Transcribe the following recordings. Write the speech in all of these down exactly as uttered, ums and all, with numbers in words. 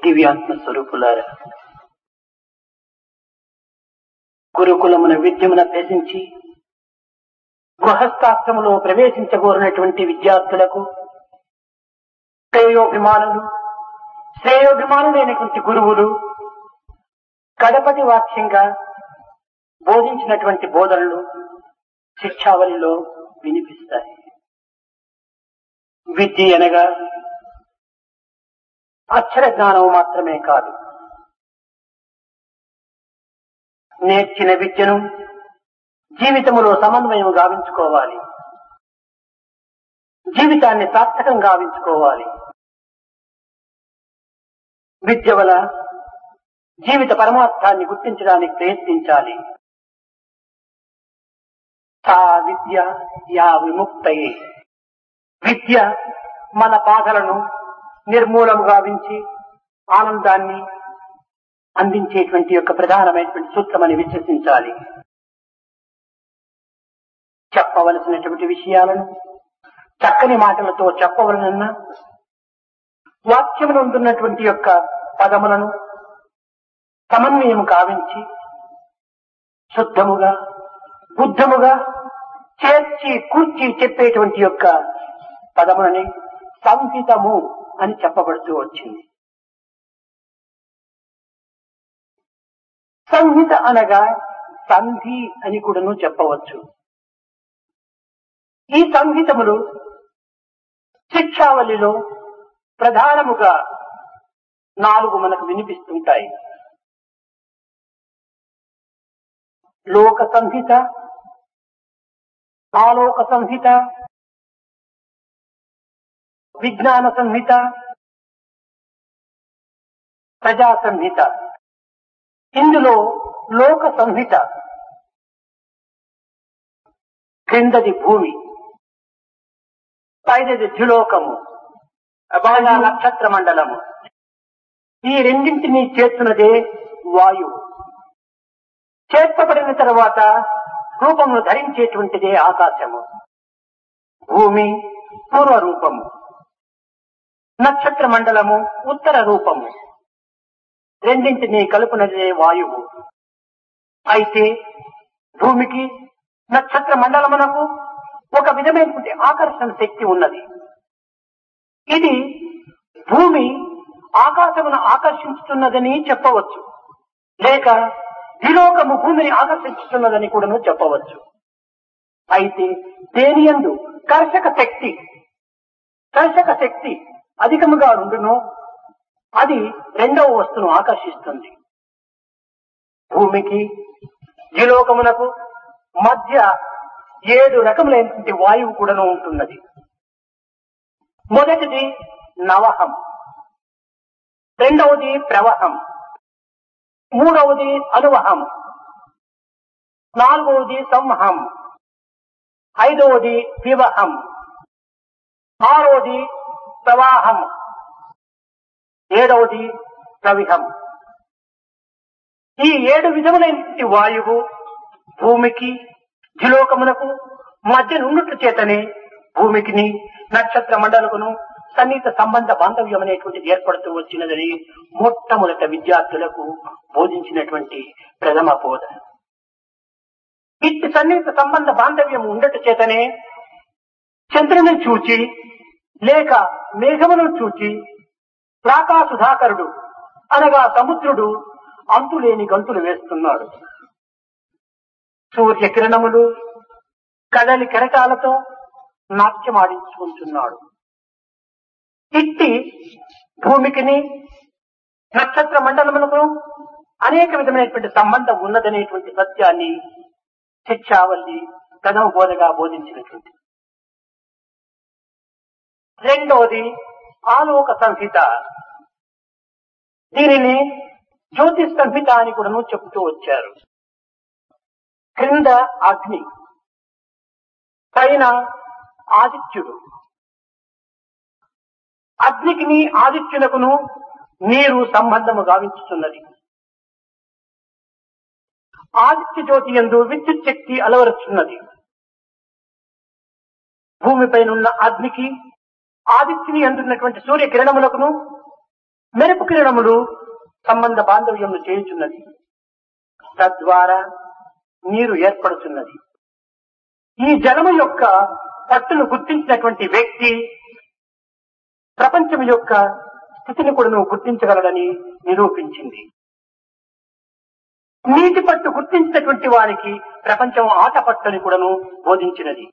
దివ్యాత్మ స్వరూపులారా, గురుకులమున విద్యమున అభ్యసించి గృహస్థాశ్రములో ప్రవేశించగోరినటువంటి విద్యార్థులకు శ్రేయోభిమానులు శ్రేయోభిమానులైనటువంటి గురువులు కడపటి వాక్యంగా బోధించినటువంటి బోధనలు శిక్షావళిలో వినిపిస్తాయి. విద్య అనగా అక్షర జ్ఞానం మాత్రమే కాదు, నేర్చిన విద్యను జీవితములో సమన్వయం గావించుకోవాలి, జీవితాన్ని సార్థకం గావించుకోవాలి. విద్య వల్ల జీవిత పరమార్థాన్ని గుర్తించడానికి ప్రయత్నించాలి. సా విద్య యా విముక్తయే, విద్య మన బాధలను నిర్మూలము గావించి ఆనందాన్ని అందించేటువంటి యొక్క ప్రధానమైనటువంటి సూత్రమని విశ్వసించాలి. చెప్పవలసినటువంటి విషయాలను చక్కని మాటలతో చెప్పవలనన్నా వాక్యమునందున్నటువంటి యొక్క పదములను సమన్వయం కావించి శుద్ధముగా బుద్ధముగా చేర్చి కూర్చి చెప్పేటువంటి యొక్క పదములని సంహితము అని చెప్పబడుతూ వచ్చింది. సంహిత అనగా సంధి అని కూడాను చెప్పవచ్చు. ఈ సంహితములు శిక్షావళిలో ప్రధానముగా నాలుగు మనకు వినిపిస్తుంటాయి. లోక సంహిత, ఆలోక సంహిత, విజ్ఞాన సంహిత, ప్రజా సంహిత. ఇందులో లోక సంహిత క్రిందది భూమి, పైదది ద్యులోకము, బాగా నక్షత్ర మండలము. ఈ రెండింటినీ చేర్చున్నదే వాయువు. చేర్చబడిన తర్వాత రూపమును ధరించేటువంటిదే ఆకాశము. భూమి పూర్వ రూపము, నక్షత్ర మండలము ఉత్తర రూపము. రెండింటినీ కలుపునదే వాయువు. అయితే భూమికి నక్షత్ర మండలమునకు ఒక విధమైనటువంటి ఆకర్షణ శక్తి ఉన్నది. ఇది భూమి ఆకాశమును ఆకర్షించుతున్నదని చెప్పవచ్చు, లేక ద్విలోకము భూమిని ఆకర్షించుతున్నదని కూడాను చెప్పవచ్చు. అయితే దేని యందు కర్షక శక్తి కర్షక శక్తి అధికముగా ఉండునో అది రెండవ వస్తువును ఆకర్షిస్తుంది. భూమికి ద్విలోకమునకు మధ్య ఏడు రకములైనటువంటి వాయువు కూడాను ఉంటున్నది. మొదటిది నవహం, రెండవది ప్రవహం, మూడవది అనువహం, నాలుగవది సంవహం, ఐదవది వివహం, ఆరవది ప్రవాహం, ఏడవది ప్రవిహం. ఈ ఏడు విధములైనటువంటి వాయువు భూమికి ద్విలోకమునకు మధ్య నుండుట చేతనే భూమికిని నక్షత్ర మండలకును సన్నిహిత సంబంధ బాంధవ్యం అనేటువంటిది ఏర్పడుతూ వచ్చినదని మొట్టమొదట విద్యార్థులకు బోధించినటువంటి ప్రథమ బోధ. ఇట్టి సన్నిహిత సంబంధ బాంధవ్యం ఉండట చేతనే చంద్రుని చూచి లేక మేఘమును చూచి రాకా సుధాకరుడు అనగా సముద్రుడు అంతులేని గంతులు వేస్తున్నాడు. సూర్య కిరణములు కదలి కెరటాలతో నాట్యమాడించుకుంటున్నాడు. ఇట్టి భూమికిని నక్షత్ర మండలములకు అనేక విధమైనటువంటి సంబంధం ఉన్నదనేటువంటి సత్యాన్ని శిక్షావళి ప్రథమ బోధగా బోధించినటువంటి. రెండవది ఆలోక సంహిత. దీనిని జ్యోతిష్ సంహిత అని కూడాను చెబుతూ వచ్చారు. క్రింద అగ్ని, పైన ఆదిత్యుడు. అగ్నికిని ఆదిత్యునకును నీరు సంబంధము గావించుతున్నది. ఆదిత్య జ్యోతి యందు విద్యుత్ శక్తి అలవరుచున్నది. భూమిపైనున్న అగ్నికి ఆదిత్యుని అందున్నటువంటి సూర్య కిరణములకును మెరుపు కిరణములు సంబంధ బాంధవ్యములు చేయుచున్నది. తద్వారా నీరు ఏర్పడుతున్నది. ఈ జలము యొక్క పట్టును గుర్తించినటువంటి వ్యక్తి ప్రపంచం యొక్క స్థితిని కూడా నువ్వు గుర్తించగలడని నిరూపించింది. నీటి పట్టు గుర్తించినటువంటి వారికి ప్రపంచం ఆట పట్టుని కూడాను బోధించినది.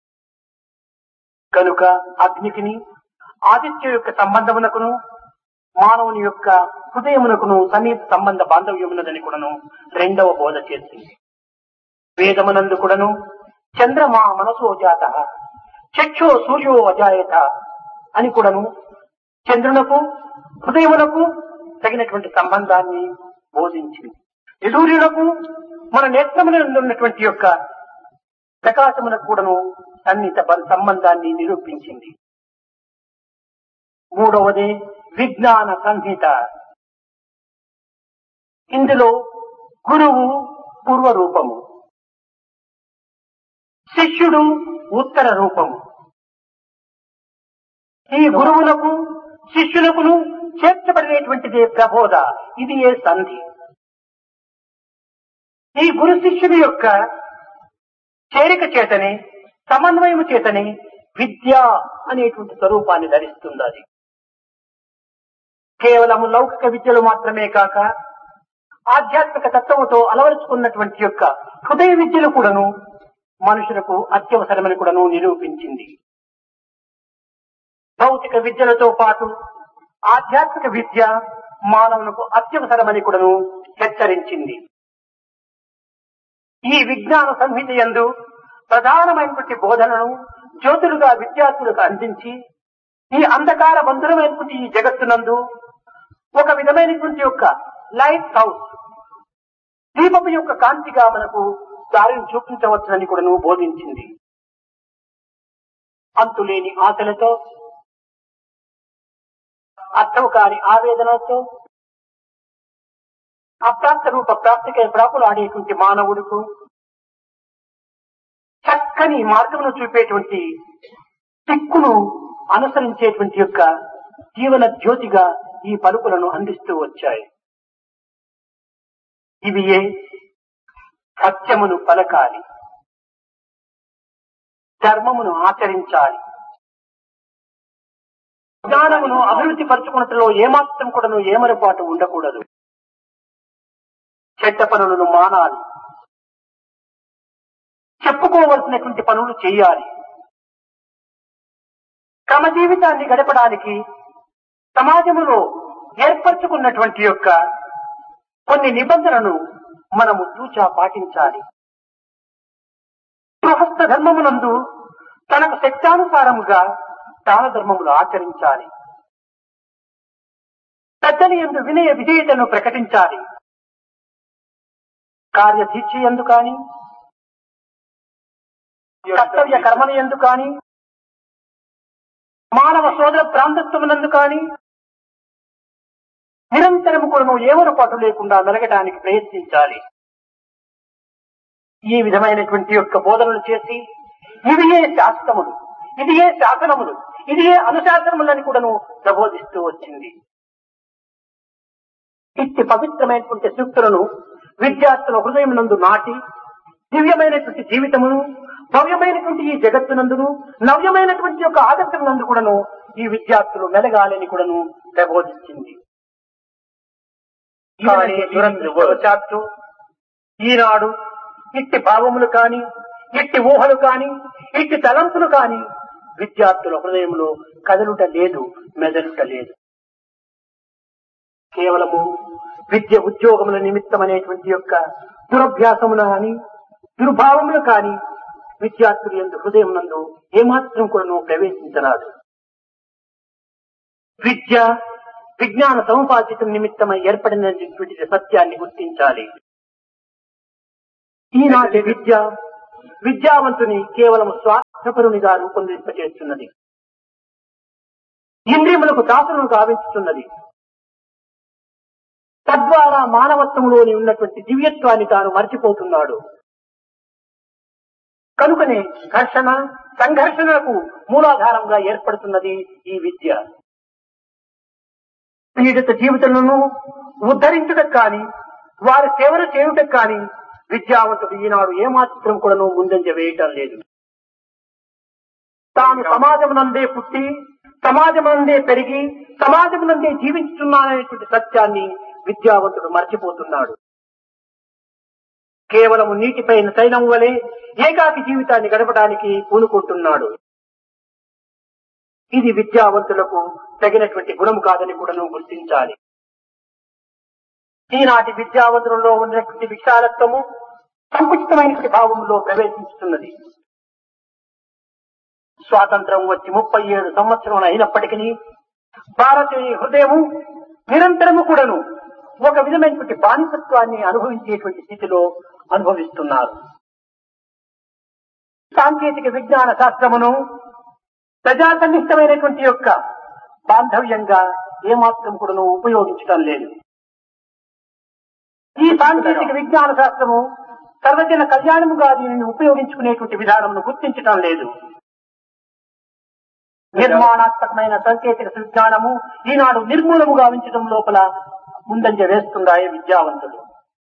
కనుక అగ్నికిని ఆదిత్య యొక్క సంబంధమునకును మానవుని యొక్క హృదయమునకును సమీప సంబంధ బాంధవ్యమున్నదని కూడాను రెండవ బోధ చేసింది. వేదమునందు కూడాను చంద్రమా మనసో జాత చక్షో సూర్యో అజాయత అని కూడాను చంద్రునకు హృదయమునకు తగినటువంటి సంబంధాన్ని బోధించింది. సూర్యునకు మన నేత్రమునందు ఉన్నటువంటి యొక్క ప్రకాశమునకు కూడాను సన్నిహిత సంబంధాన్ని నిరూపించింది. మూడవది విజ్ఞాన సంహిత. ఇందులో గురువు పూర్వ రూపము, శిష్యుడు ఉత్తర రూపము. ఈ గురువులకు శిష్యులకును చేర్చబడినటువంటిదే ప్రబోధ. ఇది ఏ సంధి. ఈ గురు శిష్యుని యొక్క చేరిక చేతనే సమన్వయము చేతనే విద్య అనేటువంటి స్వరూపాన్ని ధరిస్తుంది. అది కేవలము లౌకిక విద్యలు మాత్రమే కాక ఆధ్యాత్మిక తత్వముతో అలవరుచుకున్నటువంటి యొక్క హృదయ విద్యలు కూడాను మనుషులకు అత్యవసరమని కూడాను నిరూపించింది. భౌతిక విద్యలతో పాటు ఆధ్యాత్మిక విద్య మానవులకు అత్యవసరమని కూడాను హెచ్చరించింది. ఈ విజ్ఞాన సంహిత యందు ప్రధానమైనటువంటి బోధనను జ్యోతులుగా విద్యార్థులకు అందించి ఈ అంధకార బంధురమైనటువంటి ఈ జగత్తునందు ఒక విధమైనటువంటి యొక్క లైట్ హౌస్ దీపపు యొక్క కాంతిగా మనకు దారిని చూపించవచ్చునని కూడా నువ్వు బోధించింది. అంతులేని ఆశలతో అర్థము కాని ఆవేదనతో అప్రాప్త రూప ప్రాప్తికై ప్రాపులాడేటువంటి మానవుడుకు చక్కని మార్గమును చూపేటువంటి దిక్కును అనుసరించేటువంటి యొక్క జీవన జ్యోతిగా ఈ పలుకులను అందిస్తూ వచ్చాయి. ఇవి ఏ సత్యమును పలకాలి, ధర్మమును ఆచరించాలి, జ్ఞానమును అభివృద్ధి పరచుకున్నట్లో ఏమాత్రం కూడాను ఏమరపాటు ఉండకూడదు, చెడ్డ పనులను మానాలి, చెప్పుకోవలసినటువంటి పనులు చేయాలి. క్రమ జీవితాన్ని గడపడానికి సమాజములో ఏర్పరచుకున్నటువంటి యొక్క కొన్ని నిబంధనలను మనము తూచా పాటించాలి. గృహస్థ ధర్మమునందు తనకు శక్తానుసారముగా దాన ధర్మములు ఆచరించాలి. పెద్దల యందు వినయ విధేయతను ప్రకటించాలి. కార్యదీక్ష యందు కాని కర్తవ్య కర్మల యందు కాని మానవ సోదర ప్రాంతత్వమునందు కాని నిరంతరము కూడా ఏమరపాటు లేకుండా మెలగడానికి ప్రయత్నించాలి. ఈ విధమైనటువంటి యొక్క బోధనలు చేసి ఇవి ఏ శాస్త్రములు, ఇది ఏ శాసనములు, ఇది ఏ అనుశాసనములని కూడాను ప్రబోధిస్తూ వచ్చింది. ఇట్టి పవిత్రమైనటువంటి సూక్తులను విద్యార్థుల హృదయం నందు నాటి దివ్యమైనటువంటి జీవితమును భవ్యమైనటువంటి ఈ జగత్తునందును నవ్యమైనటువంటి యొక్క ఆదర్శం నందు కూడాను ఈ విద్యార్థులు మెలగాలని కూడాను ప్రబోధించింది. కానీ దురదృష్టవశాత్తు ఈనాడు ఇట్టి భావములు కాని, ఇట్టి ఊహలు కాని, ఇట్టి తలంపులు కాని విద్యార్థుల హృదయంలో కదలుట లేదు, మెదలుట లేదు. కేవలము విద్య ఉద్యోగముల నిమిత్తం అనేటువంటి యొక్క దురభ్యాసములు కాని దుర్భావములు కాని విద్యార్థులు యందు హృదయం నందు ఏమాత్రం కూడా ప్రవేశించరాదు. విద్య విజ్ఞాన సముపార్జితం నిమిత్తమై ఏర్పడినటువంటి సత్యాన్ని గుర్తించాలి. ఈనాటి విద్య విద్యావంతుని కేవలం స్వార్థపరునిగా రూపొందింపచేస్తున్నది. ఇంద్రియములకు దాసులను గావించుతున్నది. తద్వారా మానవత్వంలోని ఉన్నటువంటి దివ్యత్వాన్ని తాను మర్చిపోతున్నాడు. కనుకనే ఘర్షణ సంఘర్షణలకు మూలాధారంగా ఏర్పడుతున్నది ఈ విద్య. పీడిత జీవితాలను ఉద్ధరించుటకు కానీ వారి సేవలు చేయుటకు కానీ విద్యావంతుడు ఈనాడు ఏమాత్రం కూడాను ముందంజ వేయటం లేదు. తాను సమాజమునందే పుట్టి సమాజమునందే పెరిగి సమాజమునందే జీవించుతున్నాననేటువంటి సత్యాన్ని విద్యావంతుడు మర్చిపోతున్నాడు. కేవలము నీటిపైన తైలం వలె ఏకాకి జీవితాన్ని గడపడానికి పూనుకుంటున్నాడు. ఇది విద్యావంతులకు తగినటువంటి గుణము కాదని కూడా నువ్వు గుర్తించాలి. ఈనాటి విద్యావంతులలో ఉన్నటువంటి విశాలత్వము సంకుచితమైనటువంటి భావంలో ప్రవేశిస్తున్నది. స్వాతంత్రం వచ్చి ముప్పై ఏడు సంవత్సరం అయినప్పటికీ భారతీయ హృదయము నిరంతరము కూడాను ఒక విధమైనటువంటి బానిసత్వాన్ని అనుభవించేటువంటి స్థితిలో అనుభవిస్తున్నారు. సాంకేతిక విజ్ఞాన శాస్త్రమును ప్రజాసన్నిష్టమైనటువంటి యొక్క బాంధవ్యంగా ఏమాత్రం కూడాను ఉపయోగించడం లేదు. ఈ సాంకేతిక విజ్ఞాన శాస్త్రము సర్వజన కళ్యాణముగా దీనిని ఉపయోగించుకునేటువంటి విధానమును గుర్తించటం లేదు. నిర్మాణాత్మకమైన సాంకేతిక విజ్ఞానము ఈనాడు నిర్మూలముగా ఉంచడం లోపల ముందంజ వేస్తున్నాయి విద్యావంతులు.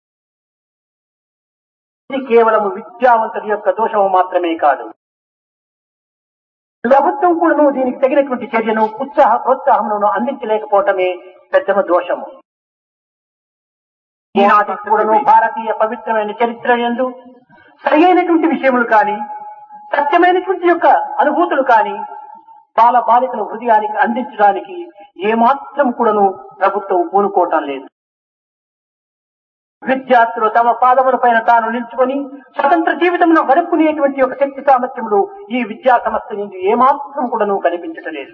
ఇది కేవలము విద్యావంతుల యొక్క దోషము మాత్రమే కాదు, ప్రభుత్వం కూడా దీనికి తగినటువంటి చర్యను ఉత్సాహ ప్రోత్సాహములను అందించలేకపోవటమే పెద్దమ దోషము. ఈనాటికి కూడాను భారతీయ పవిత్రమైన చరిత్ర యందు సరైనటువంటి విషయములు కానీ సత్యమైనటువంటి యొక్క అనుభూతులు కానీ బాల బాలికల హృదయానికి అందించడానికి ఏమాత్రం కూడాను ప్రభుత్వం పూనుకోవటం లేదు. విద్యార్థులు తమ పాదముల పైన తాను నిల్చుకొని స్వతంత్ర జీవితంలో గడుపుకునేటువంటి ఒక శక్తి సామర్థ్యములు ఈ విద్యా సంస్థ నుంచి ఏమాత్రం కూడాను కనిపించటం లేదు.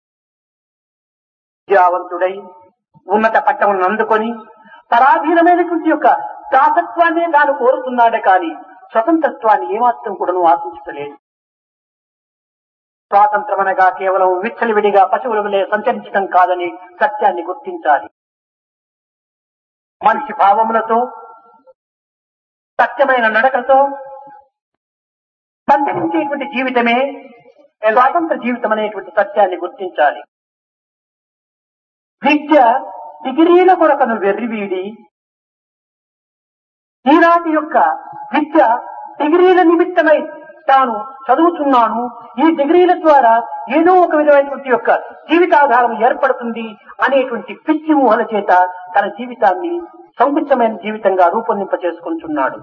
విద్యావంతుడై ఉన్నత పట్టములను అందుకొని పరాధీనమైనటువంటి యొక్క దాసత్వాన్ని తాను కోరుతున్నాడే కానీ స్వతంత్రత్వాన్ని ఏమాత్రం కూడాను ఆశించలేదు. స్వాతంత్రం అనగా కేవలం విచ్చలవిడిగా పశువుల వలె సంచరించడం కాదని సత్యాన్ని గుర్తించాలి. మనిషి భావములతో సత్యమైన నడకతో సంచరించేటువంటి జీవితమే స్వాతంత్ర జీవితం అనేటువంటి సత్యాన్ని గుర్తించాలి. విద్య డిగ్రీల కొరకను వెర్రివీడి ఈనాటి యొక్క విద్య డిగ్రీల నిమిత్తమై తాను చదువుతున్నాను, ఈ డిగ్రీల ద్వారా ఏదో ఒక విధమైనటువంటి యొక్క జీవితాధారం ఏర్పడుతుంది అనేటువంటి పిచ్చి ఊహల చేత తన జీవితాన్ని సంకుచితమైన జీవితంగా రూపొందింప చేసుకుంటున్నాడు.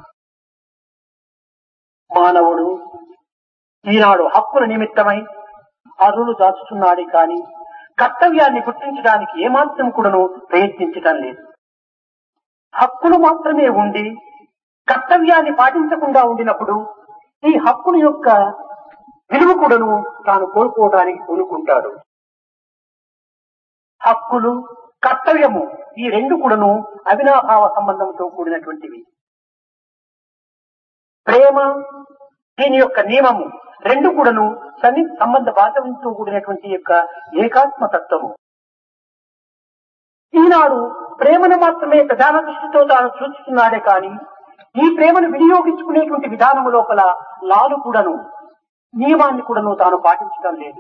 మానవుడు ఈనాడు హక్కుల నిమిత్తమై అరువులు దాచుతున్నాడే కానీ కర్తవ్యాన్ని గుర్తించడానికి ఏమాత్రం కూడాను ప్రయత్నించడం లేదు. హక్కులు మాత్రమే ఉండి కర్తవ్యాన్ని పాటించకుండా ఉండినప్పుడు ఈ హక్కుల యొక్క విలువ కూడాను తాను కోల్పోవడానికి కోరుకుంటాడు. హక్కులు కర్తవ్యము ఈ రెండు కూడాను అవినాభావ సంబంధంతో కూడినటువంటివి. ప్రేమ దీని యొక్క నియమము రెండు కూడాను సన్ని సంబంధ బాధ్యతతో కూడినటువంటి యొక్క ఏకాత్మ తత్వము. ఈనాడు ప్రేమను మాత్రమే ప్రధాన దృష్టితో తాను చూస్తున్నాడే కానీ ఈ ప్రేమను వినియోగించుకునేటువంటి విధానము లోపల లాలు కూడాను నియమాన్ని కూడాను తాను పాటించడం లేదు.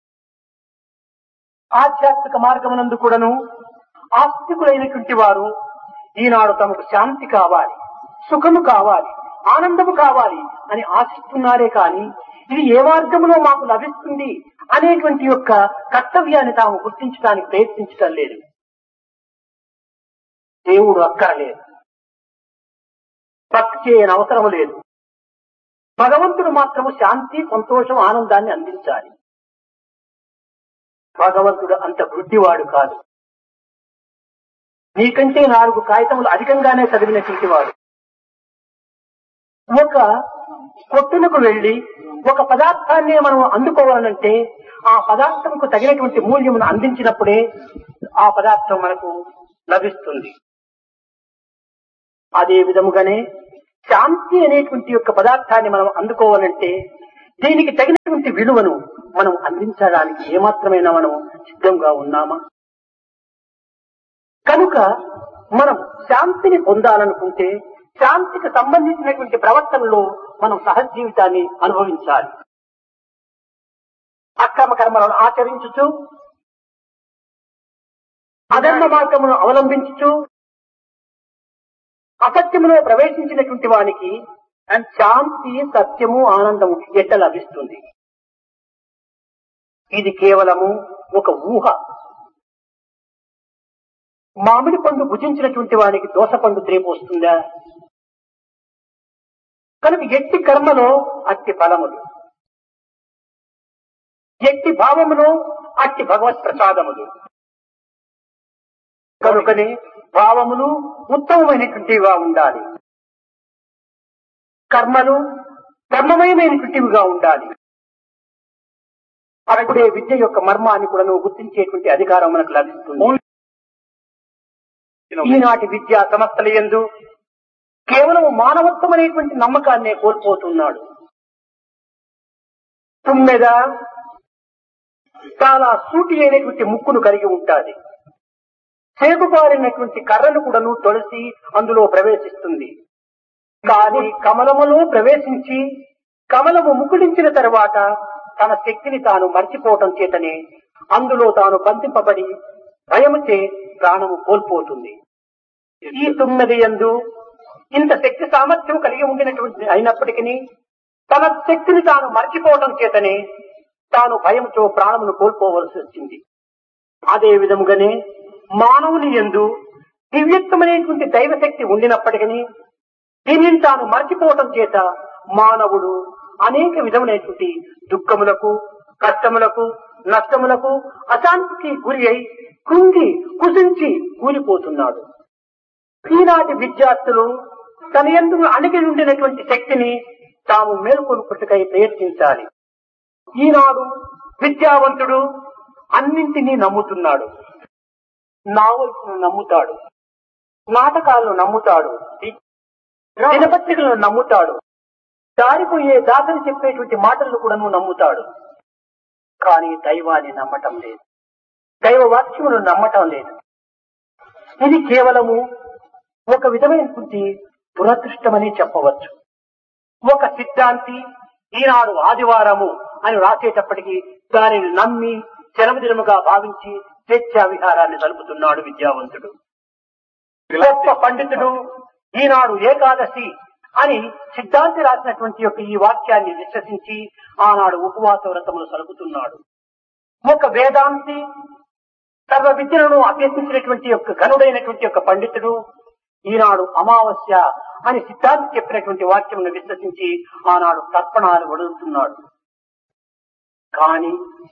ఆధ్యాత్మిక మార్గమునందు కూడాను ఆస్తికులైనటువంటి వారు ఈనాడు తమకు శాంతి కావాలి, సుఖము కావాలి, ఆనందము కావాలి అని ఆశిస్తున్నారే కానీ ఇది ఏ మార్గంలో మాకు లభిస్తుంది అనేటువంటి యొక్క కర్తవ్యాన్ని తాము గుర్తించడానికి ప్రయత్నించడం లేదు. దేవుడు అక్కరలేదు, భక్తి చేయని అవసరం లేదు. భగవంతుడు మాత్రము శాంతి, సంతోషం, ఆనందాన్ని అందించాలి. భగవంతుడు అంత వృద్ధివాడు కాదు. నీకంటే నాలుగు కాగితములు అధికంగానే చదివినటువంటి వాడు. ఒక కొట్టునకు వెళ్లి ఒక పదార్థాన్ని మనం అందుకోవాలంటే ఆ పదార్థంకు తగినటువంటి మూల్యమును అందించినప్పుడే ఆ పదార్థం మనకు లభిస్తుంది. అదే విధముగానే శాంతి అనేటువంటి యొక్క పదార్థాన్ని మనం అందుకోవాలంటే దీనికి తగినటువంటి విలువను మనం అందించడానికి ఏమాత్రమైనా మనం సిద్ధంగా ఉన్నామా? కనుక మనం శాంతిని పొందాలనుకుంటే శాంతికి సంబంధించినటువంటి ప్రవర్తనలో మనం సహజ జీవితాన్ని అనుభవించాలి. అక్రమ కర్మలను ఆచరించుచు అధర్మ మార్గమును అవలంబించుచు అసత్యములో ప్రవేశించినటువంటి వానికి శాంతి, సత్యము, ఆనందము ఎట్లా లభిస్తుంది? ఇది కేవలము ఒక ఊహ. మామిడి పండు భుజించినటువంటి వానికి దోస పండు రేపు వస్తుందా? కనుక ఎట్టి కర్మలో అట్టి ఫలములు, ఎట్టి భావములో అట్టి భగవత్ ప్రసాదములు. కనుకనే భావములు ఉత్తమమైనటువంటివిగా ఉండాలి, కర్మలు ధర్మమయమైనటువంటివిగా ఉండాలి. అప్పుడే విద్య యొక్క మర్మాన్ని కూడా నువ్వు గుర్తించేటువంటి అధికారం మనకు లభిస్తుంది. ఈనాటి విద్యా సంస్థల యందు కేవలం మానవత్వం అనేటువంటి నమ్మకాన్నే కోల్పోతున్నాడు. తుమ్మెద చాలా సూటి అయినటువంటి ముక్కును కలిగి ఉంటాది. చేగుబారినటువంటి కర్రను కూడాను తొలసి అందులో ప్రవేశిస్తుంది. కానీ కమలములో ప్రవేశించి కమలము ముకుళించిన తర్వాత తన శక్తిని తాను మర్చిపోవటం చేతనే అందులో తాను బంధింపబడి భయముచే ప్రాణము కోల్పోతుంది. ఈ తుమ్మెది యందు ఇంత శక్తి సామర్థ్యం కలిగి ఉండినటువంటి అయినప్పటికీ తన శక్తిని తాను మర్చిపోవటం చేతనే తాను భయంతో ప్రాణమును కోల్పోవలసి వచ్చింది. అదే విధముగానే మానవుని యందు దివ్యత్వమైనటువంటి దైవశక్తి ఉండినప్పటికీ దీనిని తాను మర్చిపోవటం చేత మానవుడు అనేక విధములైనటువంటి దుఃఖములకు, కష్టములకు, నష్టములకు, అశాంతికి గురి అయి కుంగి కుసించి కూలిపోతున్నాడు. ఈనాటి విద్యార్థులు తన యందు అణిగి ఉండినటువంటి శక్తిని తాము మేల్కొల్పుటకై ప్రయత్నించాలి. ఈనాడు విద్యావంతుడు అన్నింటినీ నమ్ముతున్నాడు. నావల్స్ను నమ్ముతాడు, నాటకాలను నమ్ముతాడు, దినపత్రికలను నమ్ముతాడు, దారిపోయే దాతలు చెప్పేటువంటి మాటలను కూడా నమ్ముతాడు. కానీ దైవాన్ని నమ్మటం లేదు, దైవ వాక్యమును నమ్మటం లేదు. ఇది కేవలము ఒక విధమైనటువంటి దురదృష్టమని చెప్పవచ్చు. ఒక సిద్ధాంతి ఈనాడు ఆదివారము అని రాసేటప్పటికీ దానిని నమ్మి సెలవు దినముగా భావించి స్వేచ్ఛా విహారాన్ని జరుపుతున్నాడు విద్యావంతుడు. గొప్ప పండితుడు ఈనాడు ఏకాదశి అని సిద్ధాంతి రాసినటువంటి యొక్క ఈ వాక్యాన్ని విశ్వసించి ఆనాడు ఉపవాస వ్రతములు సలుపుతున్నాడు. ఒక వేదాంతి సర్వ విద్యలను అభ్యసించినటువంటి యొక్క ఘనుడైనటువంటి యొక్క పండితుడు ఈనాడు అమావాస్య అని సిద్ధాంతి చెప్పినటువంటి వాక్యమును విశ్వసించి ఆనాడు తర్పణాలు వదులుతున్నాడు. కానీ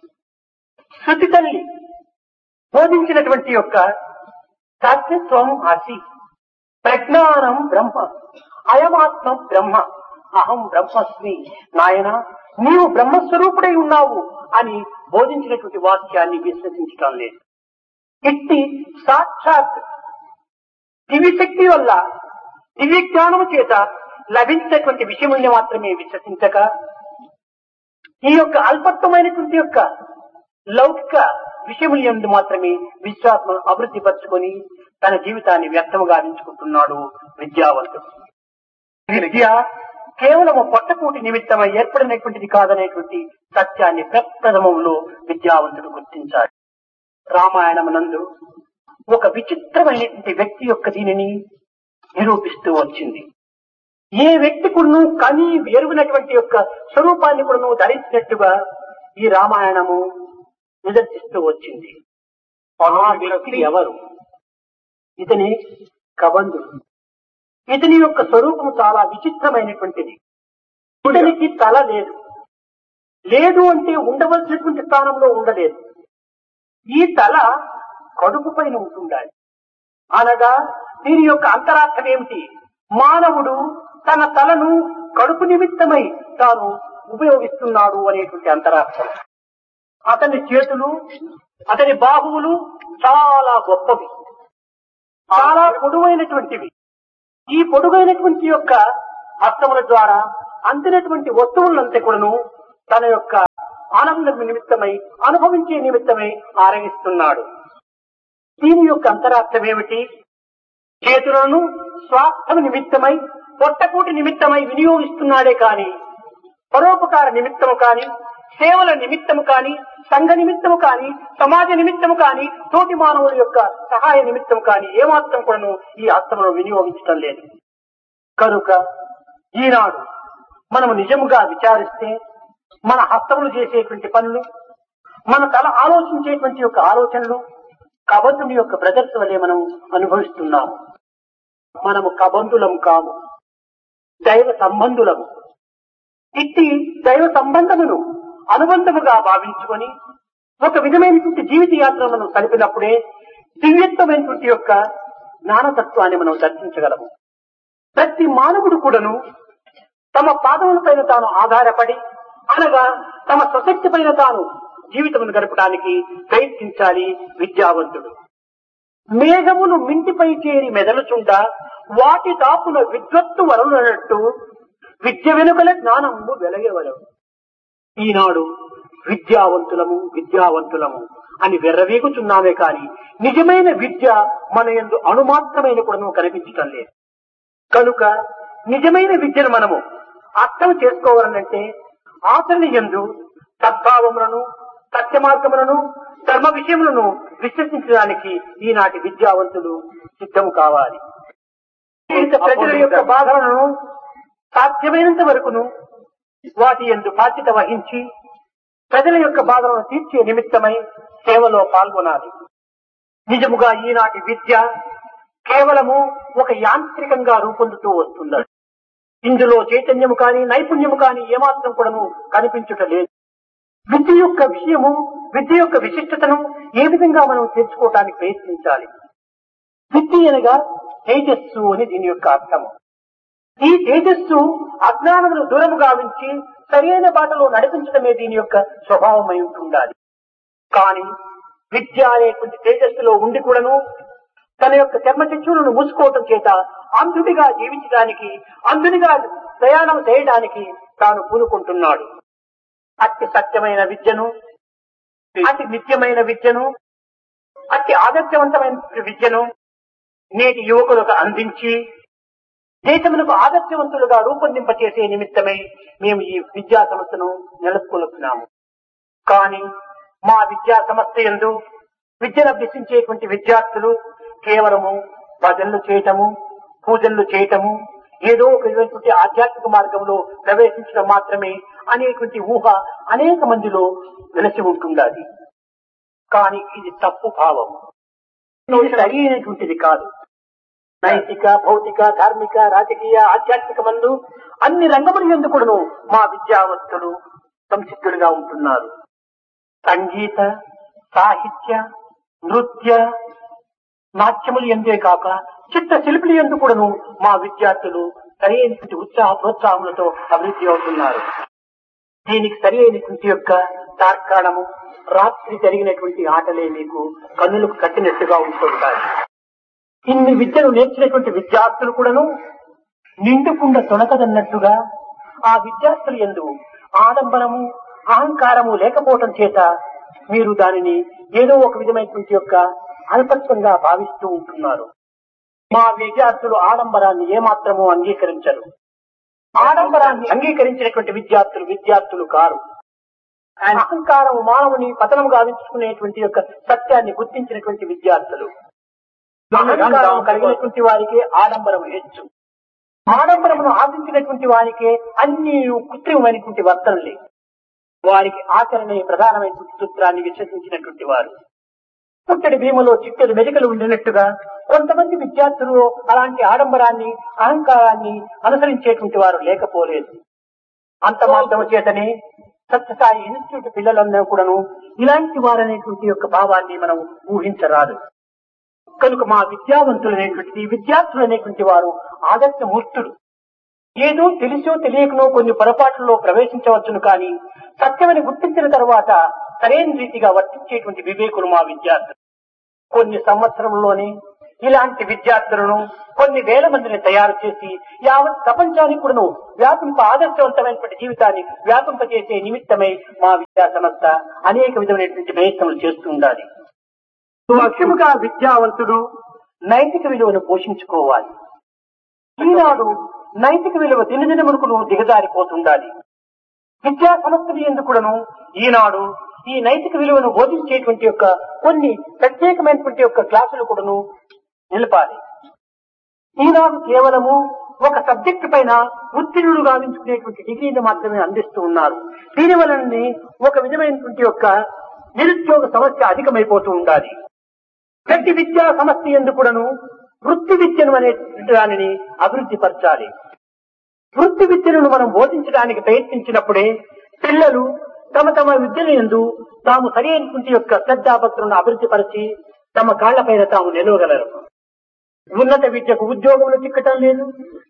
శృతి తల్లి బోధించినటువంటి యొక్క సత్యత్వం అసి, ప్రజ్ఞానం బ్రహ్మ, అయమాత్మ బ్రహ్మ, అహం బ్రహ్మస్మి, నాయన నీవు బ్రహ్మస్వరూపుడై ఉన్నావు అని బోధించినటువంటి వాక్యాన్ని విశ్వసించటం లేదు. ఇట్టి సాక్షాత్ దివ్యశక్తి వల్ల దివ్య జ్ఞానము చేత లభించినటువంటి విషయముల్ని మాత్రమే విశ్వసించక ఈ యొక్క అల్పత్వమైనటువంటి యొక్క లౌకిక విషయముల యందు మాత్రమే విశ్వాసం అభివృద్ధి పరుచుకొని తన జీవితాన్ని వ్యర్థముగా గావించుకుంటున్నాడు విద్యావంతుడు. విద్య కేవలము పొట్టకూటి నిమిత్తమై ఏర్పడినటువంటిది కాదనేటువంటి సత్యాన్ని ప్రప్రథమంలో విద్యావంతుడు గుర్తించాడు. రామాయణమునందు ఒక విచిత్రమైనటువంటి వ్యక్తి యొక్క దీనిని నిరూపిస్తూ వచ్చింది. ఏ వ్యక్తి కూడా కని ఎరుగినటువంటి యొక్క స్వరూపాన్ని కూడా ధరించినట్టుగా ఈ రామాయణము నిదర్శిస్తూ వచ్చింది. ఆ వ్యక్తి ఎవరు? ఇతని కబంధుడు. ఇతని యొక్క స్వరూపం చాలా విచిత్రమైనటువంటిది. ఇతనికి తల లేదు, లేదు అంటే ఉండవలసినటువంటి స్థానంలో ఉండలేదు. ఈ తల కడుపు పైన ఉంటుండాలి. అనగా దీని యొక్క అంతరార్థం ఏమిటి? మానవుడు తన తలను కడుపు నిమిత్తమై తాను ఉపయోగిస్తున్నాడు అనేటువంటి అంతరార్థం. అతని చేతులు, అతని బాహువులు చాలా గొప్పవి, చాలా పొడవైనటువంటివి. ఈ పొడుగైనటువంటి యొక్క హస్తముల ద్వారా అందినటువంటి వస్తువులంతా కూడాను తన యొక్క ఆనందం నిమిత్తమై, అనుభవించే నిమిత్తమై ఆరగిస్తున్నాడు. దీని యొక్క అంతరార్థం ఏమిటి? చేతులను స్వార్థం నిమిత్తమై, పొట్టకూటి నిమిత్తమై వినియోగిస్తున్నాడే కాని పరోపకార నిమిత్తము కాని, సేవల నిమిత్తము కాని, సంఘ నిమిత్తము కాని, సమాజ నిమిత్తము కాని, తోటి మానవుల యొక్క సహాయ నిమిత్తం కాని ఏమాత్రం కూడాను ఈ హస్తమును వినియోగించడం లేదు. కనుక ఈనాడు మనము నిజముగా విచారిస్తే మన హస్తములు చేసేటువంటి పనులు, మన తల ఆలోచించేటువంటి యొక్క ఆలోచనలు కబంధుని యొక్క బ్రదర్స్ వలె మనం అనుభవిస్తున్నాము. మనము కబంధులం కాము, దైవ సంబంధులము. ఇట్టి దైవ సంబంధమును అనుబంధముగా భావించుకొని ఒక విధమైనటువంటి జీవిత యాత్ర మనం కలిపినప్పుడే దివ్యత్వమైనటువంటి యొక్క జ్ఞానతత్వాన్ని మనం దర్శించగలము. ప్రతి మానవుడు కూడాను తమ పాదములపైన తాను ఆధారపడి, అనగా తమ స్వశక్తి పైన తాను జీవితమును గడపడానికి ప్రయత్నించాలి విద్యావంతుడు. మేఘములు మింటిపై చేరి మెదలుచుండ వాటి తాపున విద్వత్తు వలనట్టు విద్య వెనుకల జ్ఞానము వెలగవలవు. ఈనాడు విద్యావంతులము విద్యావంతులము అని వెర్రవీగుచున్నామే కాని నిజమైన విద్య మన యందు అణుమాత్రమైన కూడా కనిపించటం లేదు. కనుక నిజమైన విద్యను మనము అర్థం చేసుకోవాలంటే ఆచరణ యందు సద్భావములను, సత్య మార్గములను, ధర్మ విషయములను విశ్వసించడానికి ఈనాటి విద్యావంతులు సిద్ధము కావాలి. ప్రజల యొక్క బాధలను సాధ్యమైనంత వరకును వాటి యందు బాధ్యత వహించి ప్రజల యొక్క బాధలను తీర్చే నిమిత్తమై సేవలో పాల్గొనాలి. నిజముగా ఈనాటి విద్య కేవలము ఒక యాంత్రికంగా రూపొందుతూ వస్తున్నది. ఇందులో చైతన్యము కాని, నైపుణ్యము కాని ఏమాత్రం కూడాను కనిపించుట లేదు. విద్య యొక్క విషయము, విద్య యొక్క విశిష్టతను ఏ విధంగా మనం తెలుసుకోవటానికి ప్రయత్నించాలి. విద్య అనగా తేజస్సు అని దీని యొక్క అర్థము. ఈ తేజస్సు అజ్ఞానమును దూరము గావించి సరైన బాటలో నడిపించడమే దీని యొక్క స్వభావమై ఉంటుండాలి. కానీ విద్య అనేటువంటి తేజస్సులో ఉండి కూడాను తన యొక్క చర్మచక్షులను మూసుకోవటం చేత అంధుడిగా జీవించడానికి, అంధుడిగా ప్రయాణం చేయడానికి తాను పూనుకుంటున్నాడు. అతి సత్యమైన విద్యను, అతి నిత్యమైన విద్యను, అతి ఆదర్శవంతమైన విద్యను నేటి యువకులకు అందించి దేశమునకు ఆదర్శవంతులుగా రూపొందింపచేసే నిమిత్తమై మేము ఈ విద్యా సంస్థను నెలకొల్పుతున్నాము. కానీ మా విద్యా సంస్థ యందు విద్యను అభ్యసించేటువంటి విద్యార్థులు కేవలము భజనలు చేయటము, పూజలు చేయటము, ఏదో ఒక విధమైనటువంటి ఆధ్యాత్మిక మార్గంలో ప్రవేశించడం మాత్రమే అనేటువంటి ఊహ అనేక మందిలో వెలసి ఉంటుండాలి. కానీ ఇది తప్పు భావం, ఇది సరి అయినటువంటిది కాదు. నైతిక, భౌతిక, ధార్మిక, రాజకీయ, ఆధ్యాత్మిక మందు అన్ని రంగముల యందు కూడాను మా విద్యావంతులు సంసిద్ధులుగా ఉంటున్నారు. సంగీత, సాహిత్య, నృత్య, నాట్యములు ఎందే కాక చిత్ర శిల్పులు యందు కూడాను మా విద్యార్థులు సరి అయినటువంటి ఉత్సాహ ప్రోత్సాహములతో అభివృద్ధి అవుతున్నారు. దీనికి సరి అయినటువంటి యొక్క తార్కాణము రాత్రి జరిగినటువంటి ఆటలే మీకు కన్నులకు కట్టినట్టుగా ఉంటుంటాయి. ఇన్ని విద్యను నేర్చినటువంటి విద్యార్థులు కూడాను నిండుకుండా తొణకదన్నట్టుగా ఆ విద్యార్థులు యందు ఆడంబరము, అహంకారము లేకపోవటం చేత మీరు దానిని ఏదో ఒక విధమైనటువంటి యొక్క అల్పత్వంగా భావిస్తూ ఉంటున్నారు. మా విద్యార్థులు ఆడంబరాన్ని ఏమాత్రము అంగీకరించరు. ఆడంబరాన్ని అంగీకరించినటువంటి విద్యార్థులు విద్యార్థులు కారు. అహంకారము మానవుని పతనం గావించుకునేటువంటి యొక్క సత్యాన్ని గుర్తించినటువంటి విద్యార్థులు. అహంకారం కలిగినటువంటి వారికి ఆడంబరం హెచ్చు. ఆడంబరమును ఆశించినటువంటి వారికి అన్ని కృత్రిమైనటువంటి వర్తనలే. వారికి ఆచరణే ప్రధానమైనటువంటి సూత్రాన్ని విశ్వసించినటువంటి వారు. పుట్టడి భీమలో చిట్టడి మెలికలు ఉండినట్టుగా కొంతమంది విద్యార్థులు అలాంటి ఆడంబరాన్ని, అహంకారాన్ని అనుసరించేటువంటి వారు లేకపోలేదు. అంత మాత్రము చేతనే సత్యసాయి ఇన్స్టిట్యూట్ పిల్లలందరూ కూడాను ఇలాంటి వారనేటువంటి యొక్క భావాన్ని మనం ఊహించరాదు. కనుక మా విద్యావంతులు అనేటువంటి విద్యార్థులు అనేటువంటి వారు ఆదర్శమూర్తులు. ఏదో తెలిసో తెలియకనో కొన్ని పొరపాట్లలో ప్రవేశించవచ్చును, కానీ సత్యమని గుర్తించిన తర్వాత సరైన రీతిగా వర్తించేటువంటి వివేకులు మా విద్యార్థులు. కొన్ని సంవత్సరంలోనే ఇలాంటి విద్యార్థులను కొన్ని వేల మందిని తయారు చేసి యావత్ ప్రపంచానికి కూడాను వ్యాపింప ఆదర్శవంతమైనటువంటి జీవితాన్ని వ్యాపింపజేసే నిమిత్తమై మా విద్యా సంస్థ అనేక విధమైనటువంటి ప్రయత్నాలు చేస్తూ ఉండాలి. ముఖ్యముగా విద్యావంతుడు నైతిక విలువను పోషించుకోవాలి. ఈనాడు నైతిక విలువ దినదినమునకును దిగజారిపోతుండాలి. విద్యా సంస్థలు ఎందుకును ఈనాడు ఈ నైతిక విలువను బోధించేటువంటి యొక్క కొన్ని ప్రత్యేకమైనటువంటి యొక్క క్లాసులు కూడాను నిలపాలి. ఈనాడు కేవలము ఒక సబ్జెక్టు పైన ఉత్తీర్ణులు గావించుకునేటువంటి డిగ్రీని మాత్రమే అందిస్తూ ఉన్నారు. దీని వలననే ఒక విధమైనటువంటి యొక్క నిరుద్యోగ సమస్య అధికమైపోతూ ఉండాలి. ప్రతి విద్యా సమస్య ఎందుకు కూడాను వృత్తి విద్యను అనేటువంటి దానిని అభివృద్ధి పరచాలి. వృత్తి విద్యను మనం బోధించడానికి ప్రయత్నించినప్పుడే పిల్లలు తమ తమ విద్యను యందు తాము సరైనటువంటి యొక్క శ్రద్ధాభక్తులను అభివృద్ధి పరిచి తమ కాళ్లపైన తాము నిలవగలరు. ఉన్నత విద్యకు ఉద్యోగంలో చిక్కటం లేదు,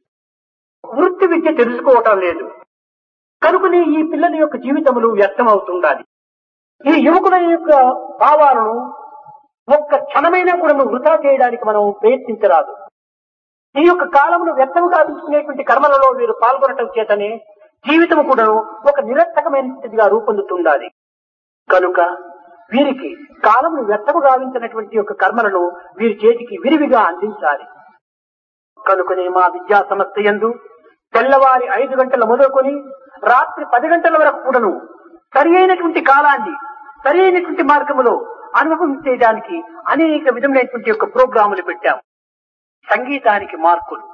వృత్తి విద్య తెలుసుకోవటం లేదు. కనుకనే ఈ పిల్లల యొక్క జీవితములు వ్యర్థం అవుతుండాలి. ఈ యువకుల యొక్క భావాలను ఒక్క క్షణమైనా కూడా వృధా చేయడానికి మనం ప్రయత్నించరాదు. ఈ యొక్క కాలమును వ్యర్థము గావించుకునేటువంటి కర్మలలో వీరు పాల్గొనటం చేతనే జీవితము కూడా ఒక నిరర్థకమైనదిగా రూపొందుతుండాలి. కనుక వీరికి కాలమును వ్యర్థము గావించినటువంటి యొక్క కర్మలను వీరి చేతికి విరివిగా అందించాలి. కనుకనే మా విద్యా సంస్థ యందు తెల్లవారి ఐదు గంటల మొదలుకొని రాత్రి పది గంటల వరకు కూడాను సరి అయినటువంటి కాలాన్ని సరి అయినటువంటి మార్గములో అనుభవించేయడానికి అనేక విధమైనటువంటి యొక్క ప్రోగ్రాములు పెట్టాం. సంగీతానికి మార్కులు,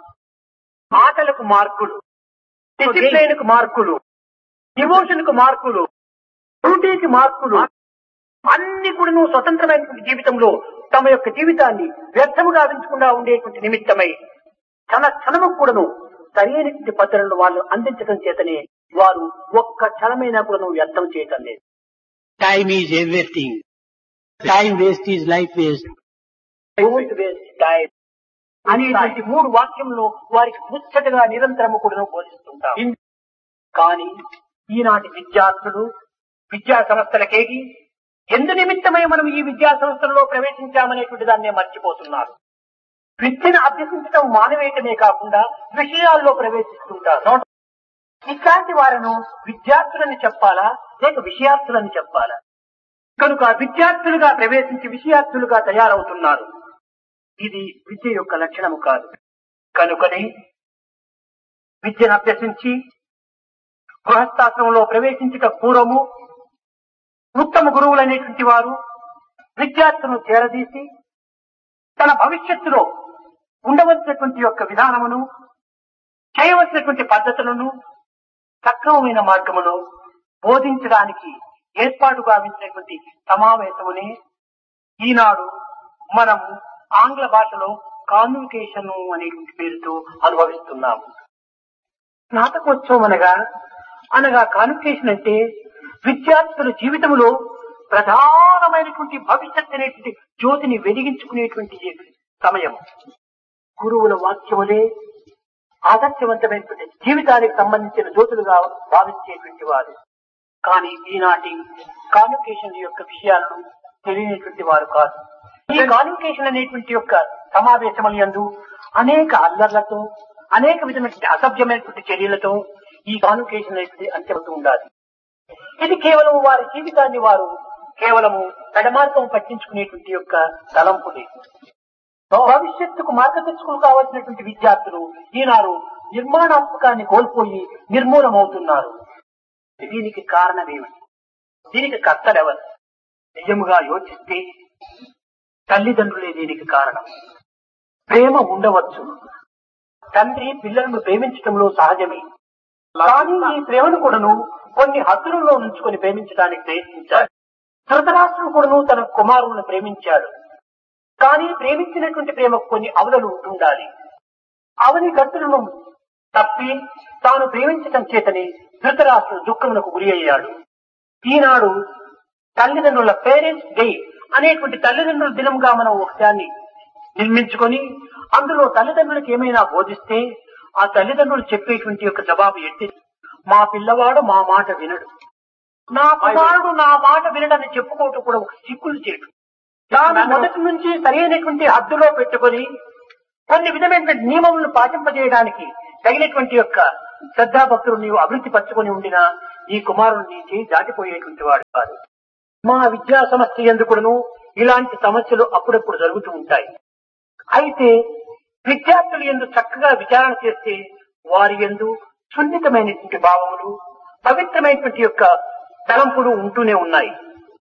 ఆటలకు మార్కులు, డిసిప్లైన్ కు మార్కులు, డివోషన్ కు మార్కులు, డ్యూటీకి మార్కులు, అన్ని కూడా స్వతంత్రమైనటువంటి జీవితంలో తమ యొక్క జీవితాన్ని వ్యర్థము గావించకుండా ఉండేటువంటి నిమిత్తమై క్షణ క్షణము కూడాను సరైనటువంటి పద్ధతులను వాళ్ళు అందించడం చేతనే వారు ఒక్క క్షణమైనా కూడా వ్యర్థం చేయటం లేదు. Time is everything. Time waste is life waste. Don't waste time అనేటువంటి మూడు వాక్యంలో వారికి ముచ్చటగా నిరంతరము కూడా బోధిస్తుంటాం. కానీ ఈనాటి విద్యార్థులు విద్యా సంస్థలకేగి ఎందు నిమిత్తమై మనం ఈ విద్యా సంస్థలలో ప్రవేశించామనేటువంటి దాన్నే మర్చిపోతున్నారు. విద్యను అభ్యసించడం మానవేయటమే కాకుండా విషయాల్లో ప్రవేశిస్తుంటారు. ఇట్లాంటి వారిను విద్యార్థులని చెప్పాలా లేక విషయార్థులని చెప్పాలా? కనుక విద్యార్థులుగా ప్రవేశించి విషయార్థులుగా తయారవుతున్నారు. ఇది విద్య యొక్క లక్షణము కాదు. కనుకనే విద్యను అభ్యసించి గృహస్థాశ్రమంలో ప్రవేశించక పూర్వము ఉత్తమ గురువులైనటువంటి వారు విద్యార్థులను చేరదీసి తన భవిష్యత్తులో ఉండవలసినటువంటి యొక్క విధానమును చేయవలసినటువంటి పద్ధతులను సక్రమమైన మార్గమును బోధించడానికి ఏర్పాటు గావించినటువంటి సమావేశమునే ఈనాడు మనం ఆంగ్ల భాషలో కాన్వికేషన్ అనేటువంటి పేరుతో అనుభవిస్తున్నాము. స్నాతకోత్సవం అనగా అనగా కాన్వికేషన్ అంటే విద్యార్థుల జీవితంలో ప్రధానమైనటువంటి భవిష్యత్ అనేటువంటి జ్యోతిని వెలిగించుకునేటువంటి సమయం. గురువుల వాక్యములే ఆదర్శవంతమైనటువంటి జీవితానికి సంబంధించిన జ్యోతులుగా భావించేటువంటి వారు. కానీ ఈనాటి కాన్వికేషన్ యొక్క విషయాలను తెలియనటువంటి వారు కాదు. ఈ కాన్వికేషన్ అనేటువంటి యొక్క సమావేశముల యందు అనేక అల్లర్లతో అనేక విధమైనటువంటి అసభ్యమైనటువంటి చర్యలతో ఈ కాన్వికేషన్ అనేటువంటి అంత్యమవుతూ ఉండాలి. ఇది కేవలం వారి జీవితాన్ని వారు కేవలము తడమార్గం పట్టించుకునేటువంటి యొక్క తలంపులే. భవిష్యత్తుకు మార్గదర్శకులు కావాల్సినటువంటి విద్యార్థులు ఈనాడు నిర్మాణాత్మకాన్ని కోల్పోయి నిర్మూలమవుతున్నారు. దీనికి కారణమేమిటి? దీనికి కర్తలెవరు? నిజముగా యోచిస్తే తల్లిదండ్రులే దీనికి కారణం. ప్రేమ ఉండవచ్చు, తండ్రి పిల్లలను ప్రేమించడంలో సహజమే. కానీ ఈ ప్రేమను కూడాను కొన్ని హద్దులలో ఉంచుకొని ప్రేమించడానికి ప్రయత్నించాడు. ధృతరాష్ట్రుడు కూడాను తన కుమారులను ప్రేమించాడు. కానీ ప్రేమించినటువంటి ప్రేమకు కొన్ని అవధులు ఉంటుండాలి. అవని గట్టులను తప్పి తాను ప్రేమించటం చేతని ధృతరాష్ట్రుడు దుఃఖములకు గురి అయ్యాడు. ఈనాడు తల్లిదండ్రుల పేరెంట్స్ డే అనేటువంటి తల్లిదండ్రుల దినంగా మనం ఒకదాన్ని నిర్మించుకొని అందులో తల్లిదండ్రులకు ఏమైనా బోధిస్తే ఆ తల్లిదండ్రులు చెప్పేటువంటి యొక్క జవాబు ఎట్టి, మా పిల్లవాడు మా మాట వినడు, నా కుమారుడు నా మాట వినడని చెప్పుకోవటం కూడా ఒక సిక్కులు చేయడం. తాను మొదటి నుంచి సరైనటువంటి హద్దులో పెట్టుకొని కొన్ని విధమైన నియమములను పాటింపజేయడానికి తగినటువంటి యొక్క శ్రద్ధాభక్తులు నీవు అభివృద్ధి పరచుకొని ఉండినా ఈ కుమారుడు నీ చేయి దాటిపోయేటువంటి వాడు కాదు. మా విద్యా సమస్య ఎందుకును ఇలాంటి సమస్యలు అప్పుడప్పుడు జరుగుతూ ఉంటాయి. అయితే విద్యార్థులు ఎందు చక్కగా విచారణ చేస్తే వారి ఎందు సున్నితమైనటువంటి భావములు పవిత్రమైనటువంటి యొక్క తలంపులు ఉంటూనే ఉన్నాయి.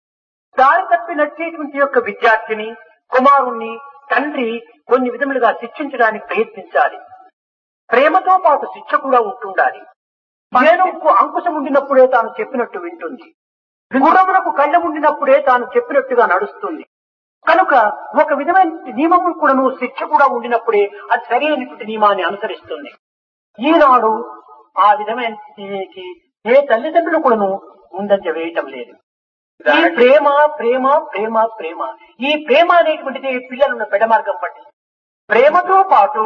దారి తప్పి నడిచేటువంటి యొక్క విద్యార్థిని కుమారుణ్ణి తండ్రి కొన్ని విధములుగా శిక్షించడానికి ప్రయత్నించాలి. ప్రేమతో పాటు శిక్ష కూడా ఉంటుండాలి. ఏనుగుకు అంకుశం ఉండినప్పుడే తాను చెప్పినట్టు వింటుంది. గుర్రములకు కళ్ళ ఉండినప్పుడే తాను చెప్పినట్టుగా నడుస్తుంది. కనుక ఒక విధమైన నియమము కూడాను శిక్ష కూడా ఉండినప్పుడే అది సరైనటువంటి నియమాన్ని అనుసరిస్తుంది. ఈనాడు ఆ విధమైన ఏ తల్లిదండ్రులు కూడాను ముందంజ వేయటం లేదు. ఈ ప్రేమ ప్రేమ ప్రేమ ప్రేమ ఈ ప్రేమ అనేటువంటిది పిల్లలను పెడమార్గం పట్టి ప్రేమతో పాటు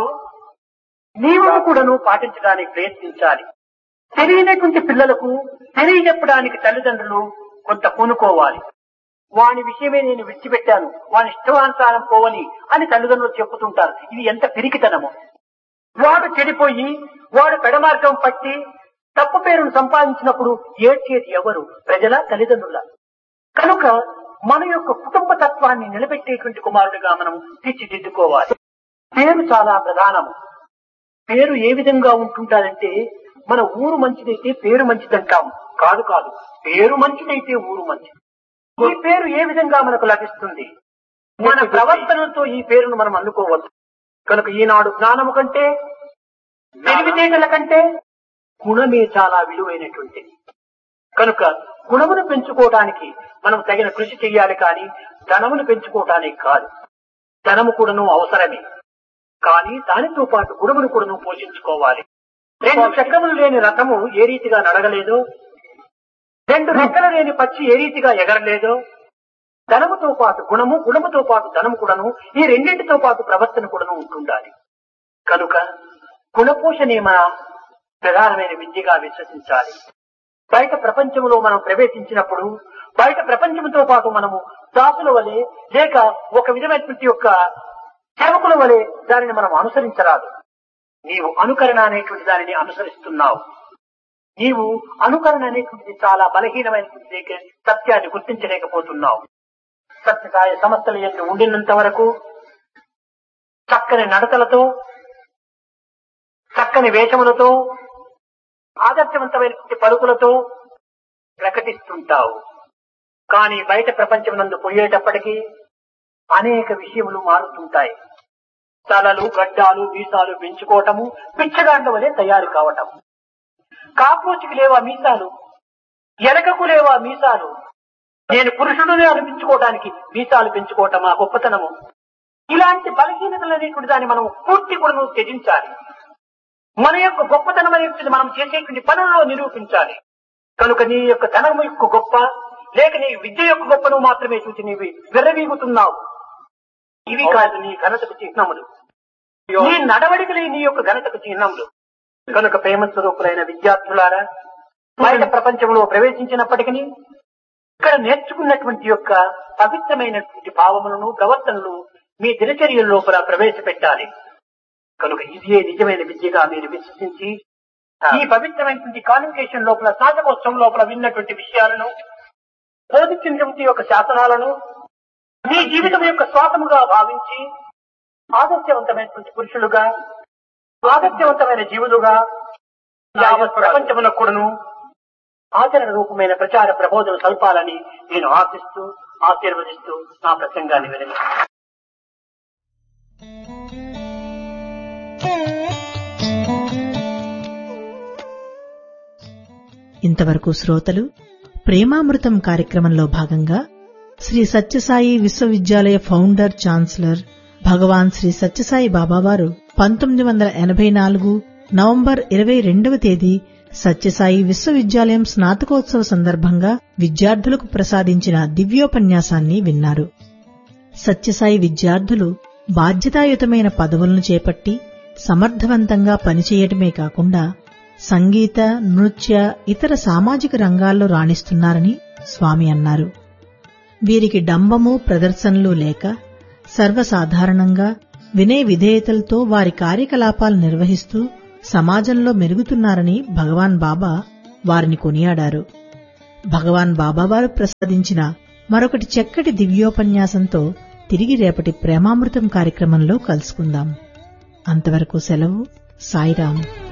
నియమము కూడాను పాటించడానికి ప్రయత్నించాలి. తెలియనటువంటి పిల్లలకు తెలియజెప్పడానికి తల్లిదండ్రులు కొంత పూనుకోవాలి. వాని విషయమే నేను విడిచిపెట్టాను, వాని ఇష్టానుసారం పోవని అని తల్లిదండ్రులు చెప్పుతుంటారు. ఇది ఎంత పిరికితనము! వాడు చెడిపోయి వాడు పెడమార్గం పట్టి తప్పు పేరును సంపాదించినప్పుడు ఏడ్చేది ఎవరు? ప్రజల తల్లిదండ్రుల. కనుక మన యొక్క కుటుంబ తత్వాన్ని నిలబెట్టేటువంటి కుమారుడిగా మనం తీర్చిదిద్దుకోవాలి. పేరు చాలా ప్రధానము. పేరు ఏ విధంగా ఉంటుంటారంటే మన ఊరు మంచిదైతే పేరు మంచిదంటాము. కాదు కాదు పేరు మంచిదైతే ఊరు మంచిది. ఈ పేరు ఏ విధంగా మనకు లభిస్తుంది? మన ప్రవర్తనతో ఈ పేరును మనం అందుకోవచ్చు. కనుక ఈనాడు జ్ఞానము కంటే తెలివితేటల కంటే గుణమే చాలా విలువైనటువంటిది. కనుక గుణమును పెంచుకోవడానికి మనం తగిన కృషి చేయాలి, కానీ ధనమును పెంచుకోవటానికి కాదు. ధనము కూడాను అవసరమే, కానీ దానితో పాటు గుణమును కూడాను పోషించుకోవాలి. రెండు చక్రములు లేని రథము ఏ రీతిగా నడగలేదో, రెండు రెక్కలు లేని పక్షి ఏ రీతిగా ఎగరలేదో, ధనముతో పాటు గుణము, గుణముతో పాటు ధనము కూడాను, ఈ రెండింటితో పాటు ప్రవర్తన కూడాను ఉంటుండాలి. కనుక గుణపోషణే మన ప్రధానమైన విద్యగా విశ్వసించాలి. బయట ప్రపంచంలో మనం ప్రవేశించినప్పుడు బయట ప్రపంచంతో పాటు మనము దాసుల వలె లేక ఒక విధమైనటువంటి యొక్క సేవకుల వలె దానిని మనం అనుసరించరాదు. నీవు అనుకరణ అనేటువంటి దానిని అనుసరిస్తున్నావు. నీవు అనుకరణ అనేటువంటిది చాలా బలహీనమైనటువంటి సత్యాన్ని గుర్తించలేకపోతున్నావు. సత్యసాయ సంస్థల యందు ఉండినంత వరకు చక్కని నడతలతో, చక్కని వేషములతో, ఆదర్శవంతమైనటువంటి పలుకులతో ప్రకటిస్తుంటావు. కానీ బయట ప్రపంచం నందు పోయేటప్పటికీ అనేక విషయములు మారుతుంటాయి. తలలు, గడ్డాలు, మీసాలు పెంచుకోవటము, పిచ్చగాండ్ల వలె తయారు కావటం. కాక్రోచికి లేవా మీసాలు, ఎలకకు లేవా మీసాలు, నేను పురుషుడునే అనిపించుకోవడానికి మీసాలు పెంచుకోవటం ఆ గొప్పతనము. ఇలాంటి బలహీనతలు అనేటువంటి దాన్ని మనం పూర్తి కూడా త్యజించాలి. మన యొక్క గొప్పతనం అనేటువంటి మనం చేసేటువంటి పనుల్లో నిరూపించాలి. కనుక నీ యొక్క ధనము యొక్క గొప్ప లేక నీ విద్య యొక్క గొప్పను మాత్రమే చూసి నీవి విర్రవీగుతున్నావు. ఇవి కాదు నీ ఘనతకు చిహ్నములు. నీ నడవడికలే నీ యొక్క ఘనతకు చిహ్నములు. కనుక ప్రేమ స్వరూపులైన విద్యార్థులారా, బయట ప్రపంచంలో ప్రవేశించినప్పటికీ ఇక్కడ నేర్చుకున్నటువంటి యొక్క పవిత్రమైనటువంటి భావములను, ప్రవర్తనలు మీ దినచర్య లోపల ప్రవేశపెట్టాలి. కనుక ఇదే నిజమైన విద్యగా మీరు విశ్వసించి ఈ పవిత్రమైనటువంటి కాన్వకేషన్ లోపల, స్నాతకోత్సవం లోపల విన్నటువంటి విషయాలను, బోధించినటువంటి యొక్క శాసనాలను మీ జీవితం యొక్క స్వాతముగా భావించి ఆదర్శవంతమైనటువంటి పురుషులుగా, ఆదర్శవంతమైన జీవులుగా యావత్ ప్రపంచమునకు కూడాను ఆచరణ రూపమైన ప్రచార ప్రబోధన సల్పాలని నేను ఆశిస్తూ ఆశీర్వదిస్తూ నా ప్రసంగాన్ని విరమిస్తున్నాను. ఇంతవరకు శ్రోతలు ప్రేమామృతం కార్యక్రమంలో భాగంగా శ్రీ సత్యసాయి విశ్వవిద్యాలయ ఫౌండర్ ఛాన్సలర్ భగవాన్ శ్రీ సత్యసాయి బాబావారు పంతొమ్మిది వందల ఎనభై నాలుగు నవంబర్ ఇరవై రెండవ తేదీ సత్యసాయి విశ్వవిద్యాలయం స్నాతకోత్సవ సందర్భంగా విద్యార్థులకు ప్రసాదించిన దివ్యోపన్యాసాన్ని విన్నారు. సత్యసాయి విద్యార్థులు బాధ్యతాయుతమైన పదవులను చేపట్టి సమర్థవంతంగా పనిచేయటమే కాకుండా సంగీత, నృత్య, ఇతర సామాజిక రంగాల్లో రాణిస్తున్నారని స్వామి అన్నారు. వీరికి డంబము, ప్రదర్శనలు లేక సర్వసాధారణంగా వినయ విధేయతలతో వారి కార్యకలాపాలు నిర్వహిస్తూ సమాజంలో మెరుగుతున్నారని భగవాన్ బాబా వారిని కొనియాడారు. భగవాన్ బాబావారు ప్రసాదించిన మరొకటి చక్కటి దివ్యోపన్యాసంతో తిరిగి రేపటి ప్రేమామృతం కార్యక్రమంలో కలుసుకుందాం. అంతవరకు సెలవు. సాయిరాం.